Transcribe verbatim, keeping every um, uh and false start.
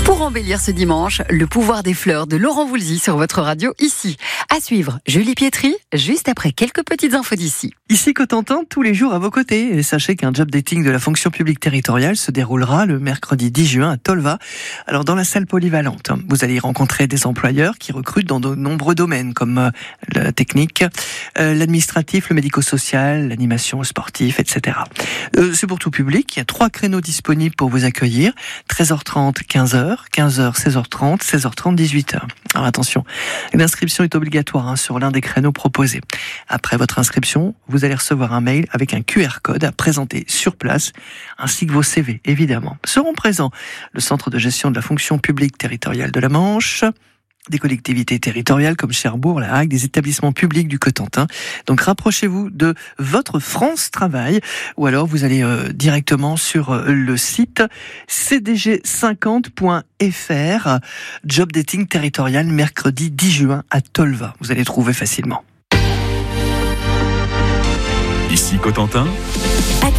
Pour embellir ce dimanche, le pouvoir des fleurs de Laurent Voulzy sur votre radio ici. À suivre, Julie Pietri, juste après quelques petites infos d'ici. Ici Cotentin, tous les jours à vos côtés. Et sachez qu'un job dating de la fonction publique territoriale se déroulera le mercredi dix juin à Tolva. Alors dans la salle polyvalente, vous allez y rencontrer des employeurs qui recrutent dans de nombreux domaines comme euh, la technique, euh, l'administratif, le médico-social, l'animation sportive, et cetera. Euh, c'est pour tout public. Il y a trois créneaux disponibles pour vous accueillir. treize heures trente, quinze heures, quinze heures, seize heures trente, seize heures trente, dix-huit heures. Alors attention, l'inscription est obligatoire hein, sur l'un des créneaux proposés. Après votre inscription, vous allez recevoir un mail avec un Q R code à présenter sur place, ainsi que vos C V, évidemment. Seront présents le Centre de gestion de la fonction publique territoriale de la Manche, des collectivités territoriales comme Cherbourg, La Hague, des établissements publics du Cotentin. Donc rapprochez-vous de votre France Travail ou alors vous allez euh, directement sur euh, le site c d g cinquante point f r, Job Dating Territorial, mercredi dix juin à Tolva. Vous allez trouver facilement. Ici Cotentin.